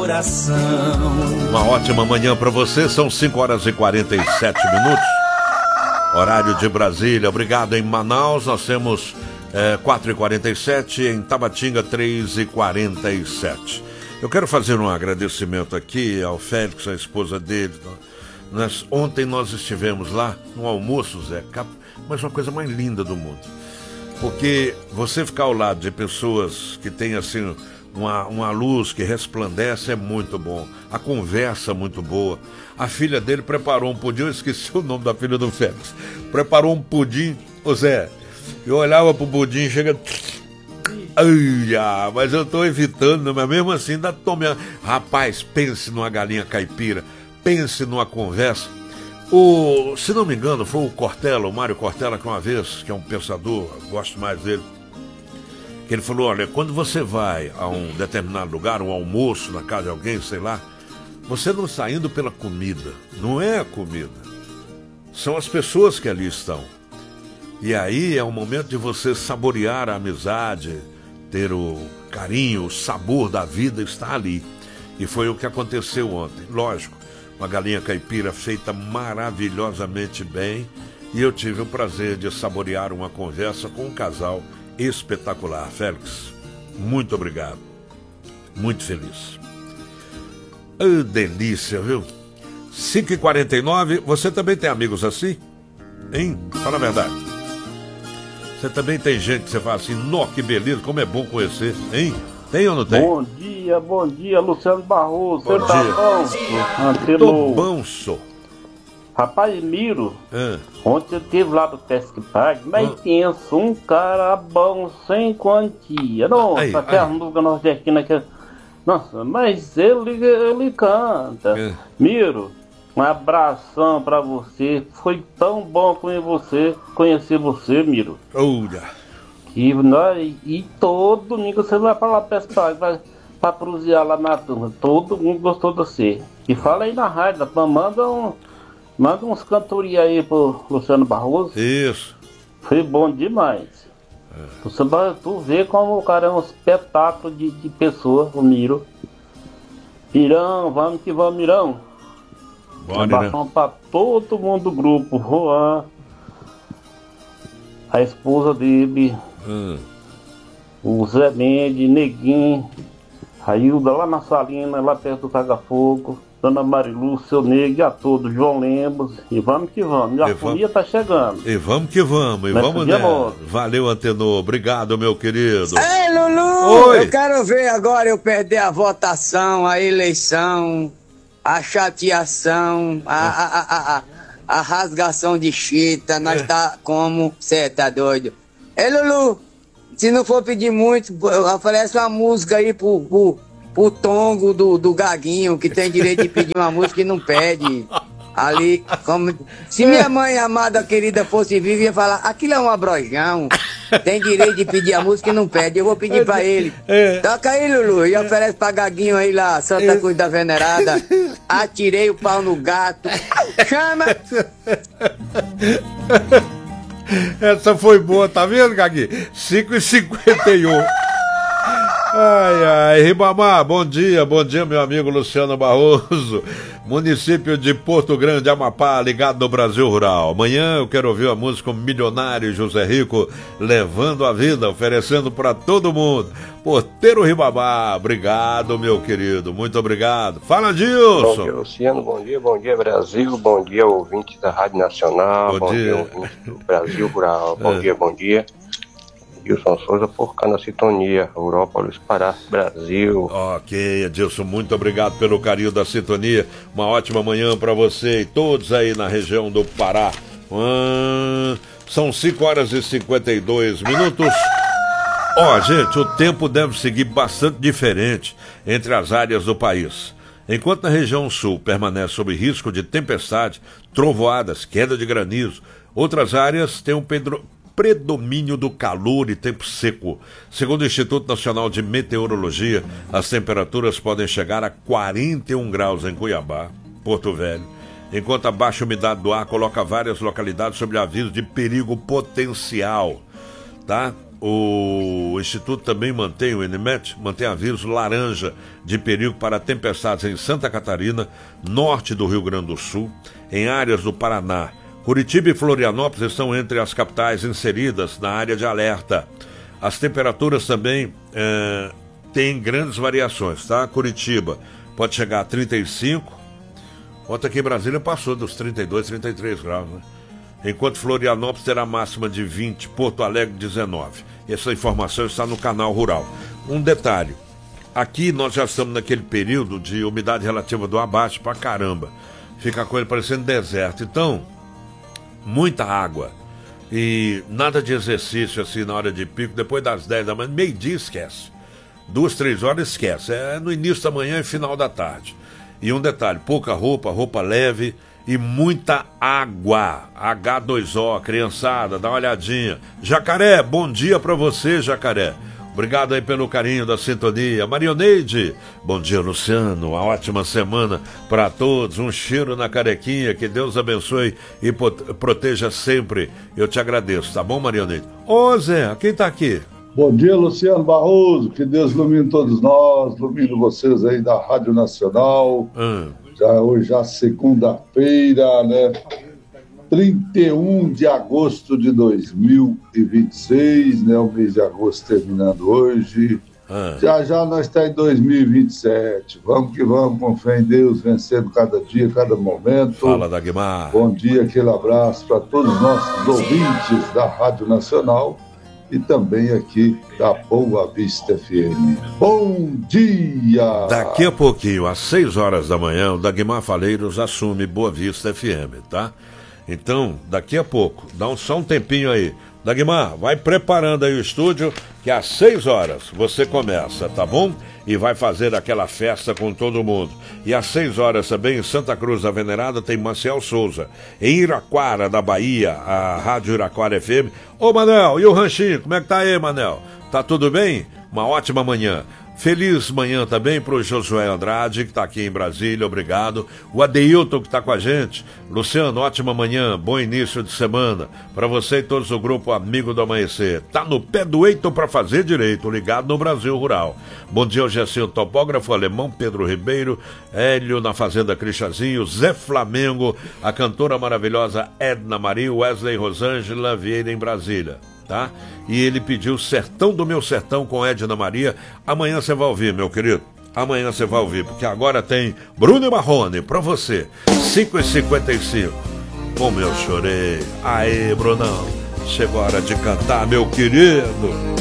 coração. Uma ótima manhã para você, são 5h47, horário de Brasília. Obrigado em Manaus, nós temos 4h47, em Tabatinga 3h47. Eu quero fazer um agradecimento aqui ao Félix, a esposa dele. Ontem nós estivemos lá no almoço, Zé, mas uma coisa mais linda do mundo. Porque você ficar ao lado de pessoas que têm assim uma luz que resplandece é muito bom. A conversa é muito boa. A filha dele preparou um pudim, eu esqueci o nome da filha do Félix. Preparou um pudim, ô Zé, eu olhava pro pudim e chega... Ai, mas eu tô evitando, mas mesmo assim ainda tomei. Rapaz, pense numa galinha caipira, pense numa conversa. Se não me engano, foi o Cortella, o Mário Cortella, que uma vez, que é um pensador, gosto mais dele, que ele falou, olha, quando você vai a um determinado lugar, um almoço na casa de alguém, sei lá, você não está indo pela comida, não é a comida, são as pessoas que ali estão. E aí é o momento de você saborear a amizade, ter o carinho, o sabor da vida está ali. E foi o que aconteceu ontem. Lógico, uma galinha caipira feita maravilhosamente bem, e eu tive o prazer de saborear uma conversa com um casal espetacular. Félix, muito obrigado. Muito feliz. Delícia, viu? 5h49, você também tem amigos assim? Hein? Fala a verdade. Você também tem gente que você fala assim, nó, que beleza, como é bom conhecer, hein? Tem ou não tem? Bom dia, Luciano Barroso. Bom você dia. Tá bom? Tô bom, sou. Rapaz, Miro, ontem eu estive lá do Pesque Park, mas penso, um cara bom sem quantia. Nossa, aquela música nordestina que... Nossa, mas ele canta. Miro, um abração pra você. Foi tão bom conhecer você, Miro. E todo domingo você vai pra lá pescar, vai pra cruzear lá na turma. Todo mundo gostou de você. E fala aí na rádio, manda uns cantorias aí pro Luciano Barroso. Isso. Foi bom demais. Tu vê como o cara é um espetáculo de pessoa, o Miro. Mirão, vamos que vamos, Mirão. Um abração pra todo mundo do grupo. Juan, a esposa dele, o Zé Mendes, Neguinho, a Hilda lá na Salina, lá perto do Tagafogo, Dona Marilu, seu Nego, a todos, João Lemos, e vamos que vamos. A folia tá chegando. E vamos que vamos, e vamos nessa. Valeu, Antenor, obrigado, meu querido. Ei, Lulu, oi. Eu quero ver agora eu perder a votação, a eleição, a chateação, a rasgação de chita, nós tá como, cê tá doido. Ei, Lulu, se não for pedir muito, oferece uma música aí pro Tongo do Gaguinho, que tem direito de pedir uma música e não pede. Ali, como... Se minha mãe amada querida fosse viva, ia falar, aquilo é um abrojão, tem direito de pedir a música e não pede, eu vou pedir pra ele. Toca aí, Lulu, e oferece pra Gaguinho aí lá, Santa Cruz da Venerada, atirei o pau no gato, chama! Essa foi boa, tá vendo, Gaguinho? 5h51. Ai, Ribamar, bom dia, meu amigo Luciano Barroso, município de Porto Grande, Amapá, ligado no Brasil Rural. Amanhã eu quero ouvir a música Milionário José Rico, levando a vida, oferecendo para todo mundo. Porteiro Ribamar, obrigado, meu querido, muito obrigado. Fala, Dilson. Bom dia, Luciano, bom dia, Brasil, bom dia, ouvinte da Rádio Nacional, bom dia, ouvinte do Brasil Rural, bom dia. Edilson Souza por cá na sintonia, Európolis, Pará, Brasil. Ok, Edilson, muito obrigado pelo carinho da sintonia. Uma ótima manhã para você e todos aí na região do Pará. São 5h52. Gente, o tempo deve seguir bastante diferente entre as áreas do país. Enquanto na região sul permanece sob risco de tempestade, trovoadas, queda de granizo, outras áreas têm um predomínio do calor e tempo seco. Segundo o Instituto Nacional de Meteorologia, as temperaturas podem chegar a 41 graus em Cuiabá, Porto Velho, enquanto a baixa umidade do ar coloca várias localidades sob aviso de perigo potencial, tá? O Instituto também mantém, o INMET, mantém aviso laranja de perigo para tempestades em Santa Catarina, norte do Rio Grande do Sul, em áreas do Paraná. Curitiba e Florianópolis estão entre as capitais inseridas na área de alerta. As temperaturas também têm grandes variações, tá? Curitiba pode chegar a 35, ontem aqui em Brasília passou dos 32, 33 graus, né? Enquanto Florianópolis terá máxima de 20, Porto Alegre 19. Essa informação está no Canal Rural. Um detalhe, aqui nós já estamos naquele período de umidade relativa do ar baixo pra caramba. Fica a coisa parecendo deserto. Então, muita água. E nada de exercício assim na hora de pico, depois das 10 da manhã, meio-dia esquece. 2, 3 horas esquece. É no início da manhã e final da tarde. E um detalhe, pouca roupa, roupa leve e muita água. H2O, criançada, dá uma olhadinha. Jacaré, bom dia pra você, Jacaré. Obrigado aí pelo carinho da sintonia. Marioneide, bom dia, Luciano. Uma ótima semana para todos. Um cheiro na carequinha. Que Deus abençoe e proteja sempre. Eu te agradeço, tá bom, Marioneide? Ô, Zé, quem tá aqui? Bom dia, Luciano Barroso. Que Deus ilumine todos nós. Ilumine vocês aí da Rádio Nacional. Hoje já segunda-feira, né? 31 de agosto de 2026, né? O mês de agosto terminando hoje. Já nós estamos em 2027. Vamos que vamos, com fé em Deus, vencendo cada dia, cada momento. Fala, Dagmar. Bom dia, aquele abraço para todos os nossos ouvintes da Rádio Nacional e também aqui da Boa Vista FM. Bom dia! Daqui a pouquinho, às 6 horas da manhã, o Dagmar Faleiros assume Boa Vista FM, tá? Então, daqui a pouco, dá só um tempinho aí. Dagmar, vai preparando aí o estúdio, que às 6 horas você começa, tá bom? E vai fazer aquela festa com todo mundo. E às 6 horas também, em Santa Cruz da Venerada, tem Maciel Souza. Em Iraquara, da Bahia, a Rádio Iraquara FM. Ô, Manel, e o ranchinho? Como é que tá aí, Manel? Tá tudo bem? Uma ótima manhã. Feliz manhã também para o Josué Andrade, que está aqui em Brasília, obrigado. O Adeilton, que está com a gente. Luciano, ótima manhã, bom início de semana. Para você e todos do grupo Amigo do Amanhecer. Tá no pé do eito para fazer direito, ligado no Brasil Rural. Bom dia ao Gessinho Topógrafo, Alemão, Pedro Ribeiro, Hélio na Fazenda Crixazinho, Zé Flamengo, a cantora maravilhosa Edna Maria, Wesley Rosângela Vieira em Brasília. Tá? E ele pediu Sertão do Meu Sertão com Edna Maria. Amanhã você vai ouvir, meu querido. Amanhã você vai ouvir, porque agora tem Bruno e Marrone pra você. 5h55. Como eu chorei. Aê, Brunão. Chegou a hora de cantar, meu querido.